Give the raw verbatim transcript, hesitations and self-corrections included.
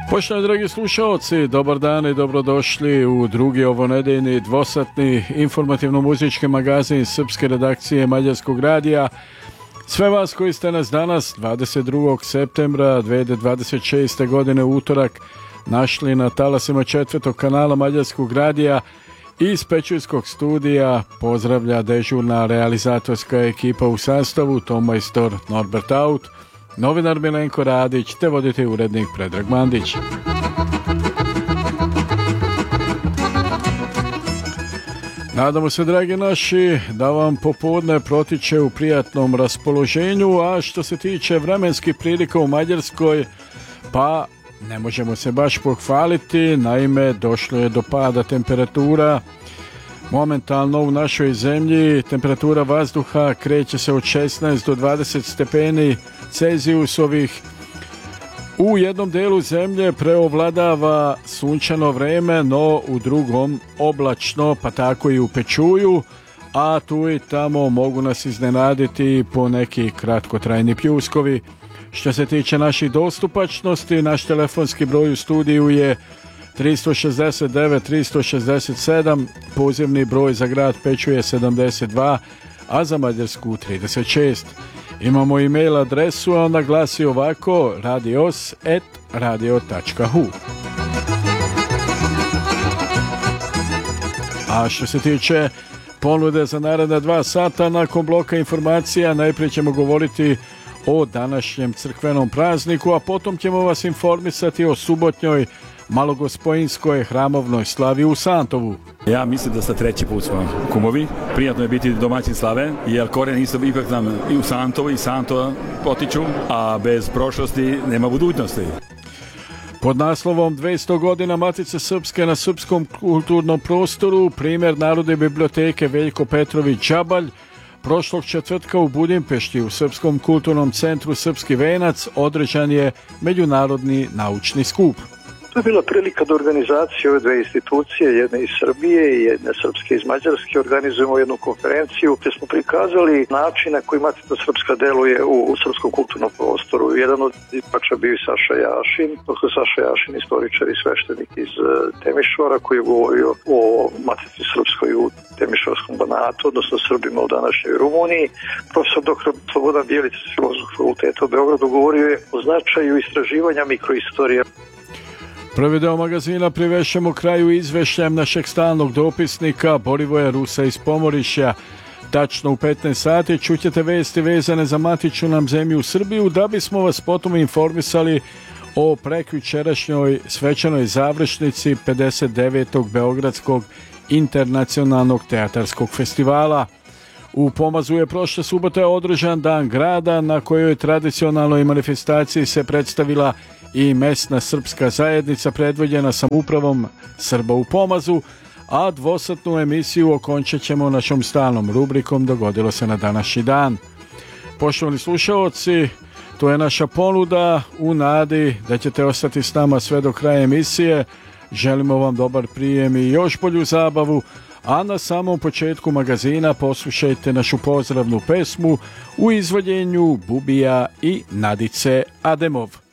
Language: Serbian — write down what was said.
Poštovani dragi slušalci, dobar dan i dobrodošli u drugi ovonedeljni dvosatni informativno-muzički magazin srpske redakcije Mađarskog radija. Sve vas koji ste nas danas, dvadeset drugog septembra dve hiljade dvadeset šeste. godine, utorak, našli na talasima četvrtog kanala Mađarskog radija iz Pećinskog studija, pozdravlja dežurna realizatorska ekipa u sastavu, tomajstor Norbert Aut, novinar Milenko Radić te voditelj urednik Predrag Mandić. Nadamo se, dragi naši, da vam popodne protiče u prijatnom raspoloženju, a što se tiče vremenskih prilika u Mađarskoj, pa ne možemo se baš pohvaliti, naime došlo je do pada temperatura. Momentalno u našoj zemlji temperatura vazduha kreće se od šesnaest do dvadeset stepeni Celzijusovih. U jednom delu zemlje preovladava sunčano vreme, no u drugom oblačno, pa tako i u Pečuju, a tu i tamo mogu nas iznenaditi po neki kratkotrajni pljuskovi. Što se tiče naših dostupačnosti, naš telefonski broj u studiju je tri šest devet tri šest sedam, pozivni broj za grad Pečuje sedamdeset dva, a za Mađarsku trideset šest. Imamo e-mail adresu, a ona glasi ovako: radios at radio tačka hu. A što se tiče ponude za naredna dva sata, nakon bloka informacija najprije ćemo govoriti o današnjem crkvenom prazniku, a potom ćemo vas informisati o subotnjoj malogospojinskoj hramovnoj slavi u Santovu. Ja mislim da sa treći put smo kumovi. Prijatno je biti domaćin slave, jer koren isto ipak nam i u Santovu i Santova potiču, a bez prošlosti nema budućnosti. Pod naslovom dvesta godina Matice Srpske na srpskom kulturnom prostoru, primjer Narodne biblioteke Veljko Petrović Džabalj, prošlog četvrtka u Budimpešti u Srpskom kulturnom centru Srpski venac održan je međunarodni naučni skup. To je bila prilika da organizacije ove dve institucije, jedne iz Srbije i jedne srpske iz Mađarske, organizujemo jednu konferenciju gdje smo prikazali način na koji Matica Srpska deluje u, u srpskom kulturnom prostoru. Jedan od izvođača bio i Saša Jašin, doktor Saša Jašin, istoričar i sveštenik iz uh, Temišvara, koji je govorio o Matici Srpskoj u Temišvarskom banatu, odnosno Srbima u današnjoj Rumuniji. Profesor doktor Slobodan Bijelić s Filozofskog fakulteta u Beogradu govorio je o značaju istraživanja mikroistorije. Prvi deo magazina privešemo kraju izvešćajem našeg stalnog dopisnika Borivoja Rusa iz Pomorišja. Tačno u petnaest sati čućete vesti vezane za matičnu nam zemlju Srbiju, da bismo vas potom informisali o prekjučerašnjoj svečanoj završnici pedeset devetog Beogradskog internacionalnog teatarskog festivala. U Pomazu je prošle subote održan dan grada, na kojoj tradicionalnoj manifestaciji se predstavila i mesna srpska zajednica predvođena samoupravom Srba u Pomazu, a dvosatnu emisiju okončat ćemo našom stalnom rubrikom Dogodilo se na današnji dan. Poštovani slušaoci, to je naša ponuda u nadi da ćete ostati s nama sve do kraja emisije. Želimo vam dobar prijem i još bolju zabavu, a na samom početku magazina poslušajte našu pozdravnu pesmu u izvođenju Bubija i Nadice Ademov.